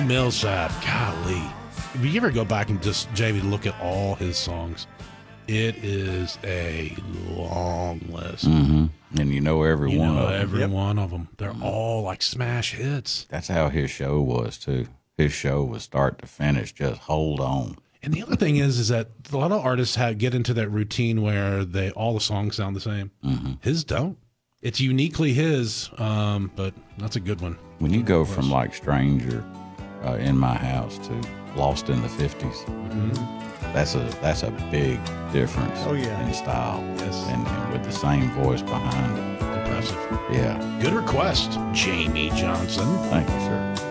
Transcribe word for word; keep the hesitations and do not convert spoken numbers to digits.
Millsap, golly. If you ever go back and just, Jamie, look at all his songs, it is a long list. Mm-hmm. And you know every you one know of them. every Yep. one of them. They're all like smash hits. That's how his show was, too. His show was start to finish, just hold on. And the other thing is, is that a lot of artists have, get into that routine where they all the songs sound the same. Mm-hmm. His don't. It's uniquely his, um, but that's a good one. When you go from like Stranger uh, in My House to Lost in the fifties, Mm-hmm. that's a that's a big difference Oh, yeah. in style. Yes. And, and with the same voice behind it. Impressive. Yeah. Good request, Jamie Johnson. Thank you, sir.